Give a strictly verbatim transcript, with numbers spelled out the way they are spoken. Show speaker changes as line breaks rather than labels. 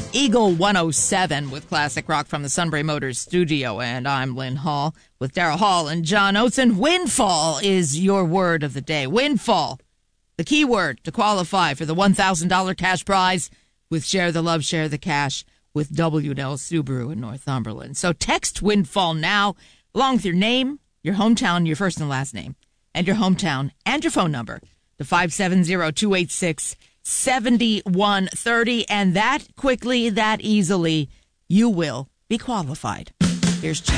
Eagle one oh seven with classic rock from the Sunbury Motors studio. And I'm Lynn Hall with Daryl Hall and John Oates. Windfall is your word of the day. Windfall, the key word to qualify for the one thousand dollars cash prize with Share the Love, Share the Cash with W and L Subaru in Northumberland. So text Windfall now along with your name, your hometown, your first and last name, and your hometown and your phone number to five seven zero, two eight six, seven one three zero. And that quickly, that easily, you will be qualified. Here's Jeff.